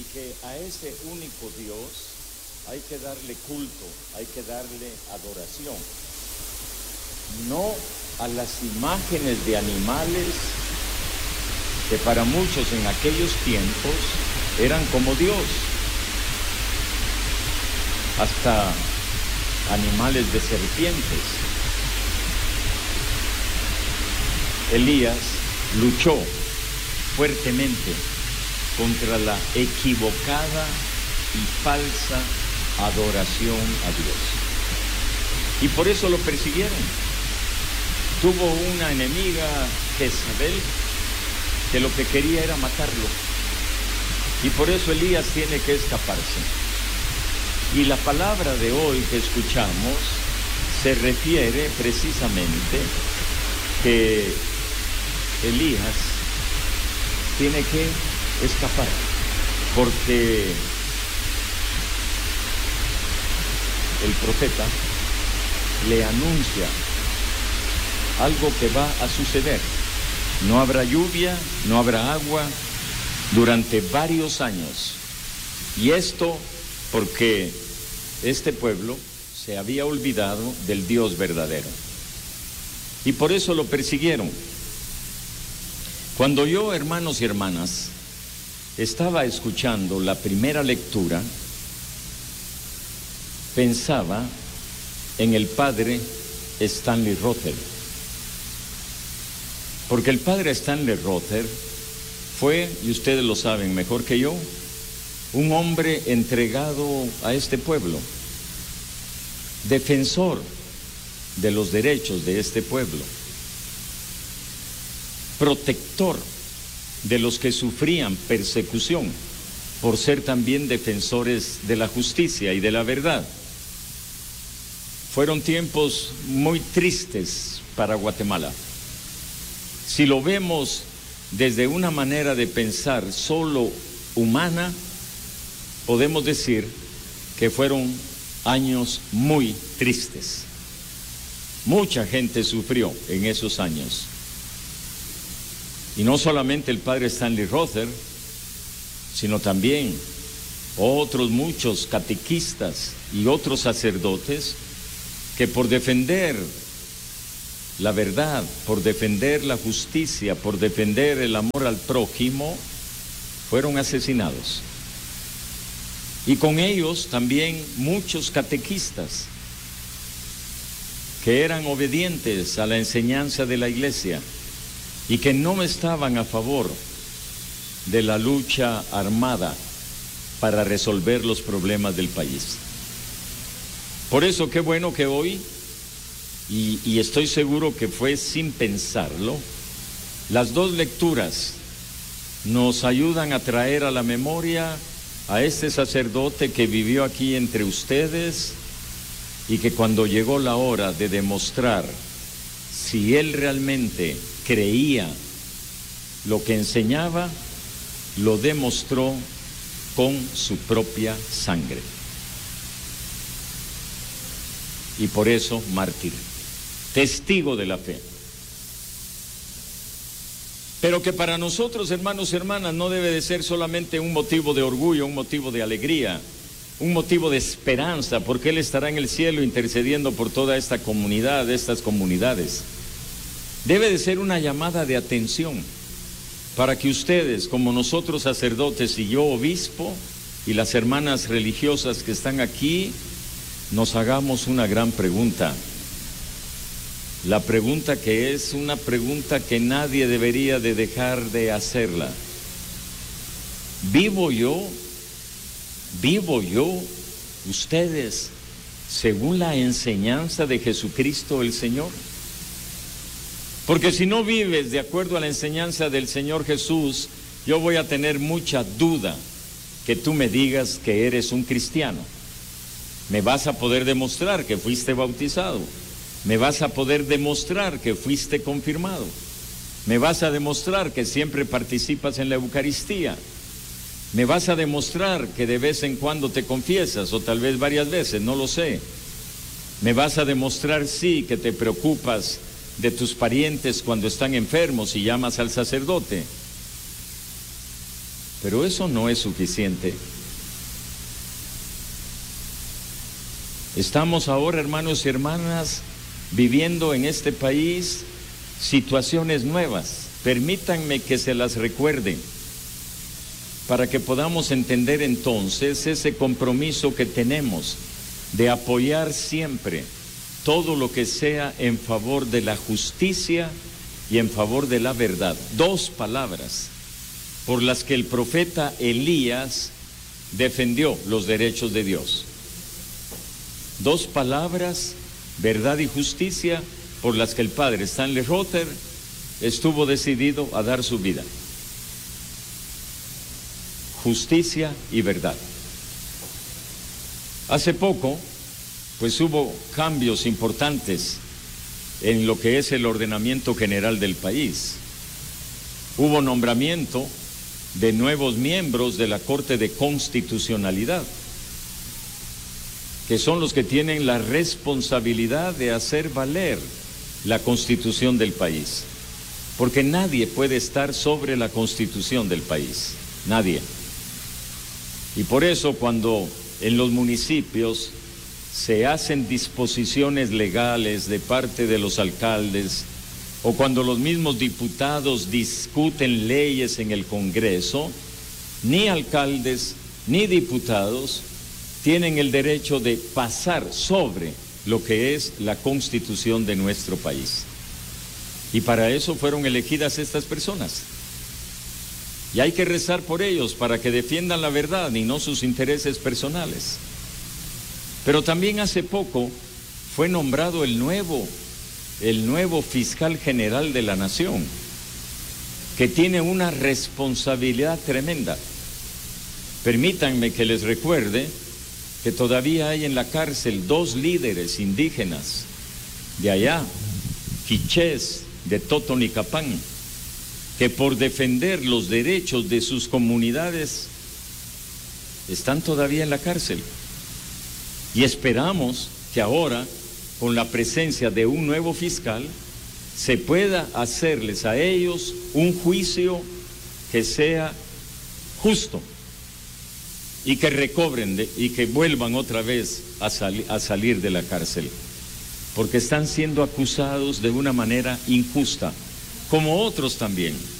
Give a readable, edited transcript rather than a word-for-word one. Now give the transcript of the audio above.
y que a ese único Dios hay que darle culto, hay que darle adoración, no a las imágenes de animales que para muchos en aquellos tiempos eran como Dios, hasta animales de serpientes. Elías luchó fuertemente contra la equivocada y falsa adoración a Dios. Y por eso lo persiguieron. Tuvo una enemiga, Jezabel, que lo que quería era matarlo. Y por eso Elías tiene que escaparse. Y la palabra de hoy que escuchamos se refiere precisamente que Elías tiene que escapar, porque el profeta le anuncia algo que va a suceder. No habrá lluvia, no habrá agua durante varios años. Y esto porque este pueblo se había olvidado del Dios verdadero. Y por eso lo persiguieron. Cuando yo, hermanos y hermanas, estaba escuchando la primera lectura, pensaba en el padre Stanley Rother. Porque el padre Stanley Rother fue, y ustedes lo saben mejor que yo, un hombre entregado a este pueblo, defensor de los derechos de este pueblo, protector de los que sufrían persecución por ser también defensores de la justicia y de la verdad. Fueron tiempos muy tristes para Guatemala. Si lo vemos desde una manera de pensar solo humana, podemos decir que fueron años muy tristes. Mucha gente sufrió en esos años. Y no solamente el padre Stanley Rother, sino también otros muchos catequistas y otros sacerdotes que por defender la verdad, por defender la justicia, por defender el amor al prójimo, fueron asesinados. Y con ellos también muchos catequistas que eran obedientes a la enseñanza de la iglesia y que no estaban a favor de la lucha armada para resolver los problemas del país. Por eso qué bueno que hoy, y estoy seguro que fue sin pensarlo, las dos lecturas nos ayudan a traer a la memoria a este sacerdote que vivió aquí entre ustedes y que cuando llegó la hora de demostrar si él realmente creía lo que enseñaba, lo demostró con su propia sangre. Y por eso mártir, testigo de la fe. Pero que para nosotros, hermanos y hermanas, no debe de ser solamente un motivo de orgullo, un motivo de alegría, un motivo de esperanza, porque Él estará en el cielo intercediendo por toda esta comunidad, estas comunidades. Debe de ser una llamada de atención para que ustedes, como nosotros sacerdotes y yo obispo, y las hermanas religiosas que están aquí, nos hagamos una gran pregunta. La pregunta que es una pregunta que nadie debería de dejar de hacerla. ¿Vivo yo, ustedes, según la enseñanza de Jesucristo el Señor? Porque si no vives de acuerdo a la enseñanza del Señor Jesús, yo voy a tener mucha duda que tú me digas que eres un cristiano. Me vas a poder demostrar que fuiste bautizado. Me vas a poder demostrar que fuiste confirmado. Me vas a demostrar que siempre participas en la Eucaristía. Me vas a demostrar que de vez en cuando te confiesas, o tal vez varias veces, no lo sé. Me vas a demostrar, sí, que te preocupas de tus parientes cuando están enfermos y llamas al sacerdote. Pero eso no es suficiente. Estamos ahora, hermanos y hermanas, viviendo en este país situaciones nuevas. Permítanme que se las recuerde para que podamos entender entonces ese compromiso que tenemos de apoyar siempre todo lo que sea en favor de la justicia y en favor de la verdad. Dos palabras por las que el profeta Elías defendió los derechos de Dios. Dos palabras, verdad y justicia, por las que el padre Stanley Rother estuvo decidido a dar su vida. Justicia y verdad. Hace poco, pues hubo cambios importantes en lo que es el ordenamiento general del país. Hubo nombramiento de nuevos miembros de la Corte de Constitucionalidad, que son los que tienen la responsabilidad de hacer valer la Constitución del país, porque nadie puede estar sobre la Constitución del país, nadie. Y por eso cuando en los municipios se hacen disposiciones legales de parte de los alcaldes, o cuando los mismos diputados discuten leyes en el Congreso, ni alcaldes ni diputados tienen el derecho de pasar sobre lo que es la Constitución de nuestro país. Y para eso fueron elegidas estas personas. Y hay que rezar por ellos para que defiendan la verdad y no sus intereses personales. Pero también hace poco fue nombrado el nuevo fiscal general de la nación, que tiene una responsabilidad tremenda. Permítanme que les recuerde que todavía hay en la cárcel 2 líderes indígenas de allá, quichés de Totonicapán, que por defender los derechos de sus comunidades están todavía en la cárcel. Y esperamos que ahora, con la presencia de un nuevo fiscal, se pueda hacerles a ellos un juicio que sea justo y que recobren y que vuelvan otra vez a salir de la cárcel, porque están siendo acusados de una manera injusta, como otros también.